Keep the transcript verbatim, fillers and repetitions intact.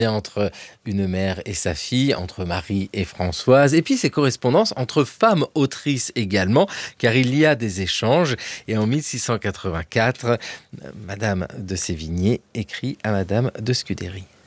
entre une mère et sa fille, entre Marie et Françoise, et puis ces correspondances entre femmes autrices également, car il y a des échanges. Et en mille six cent quatre-vingt-quatre, Madame de Sévigné écrit à Madame de Scudéry.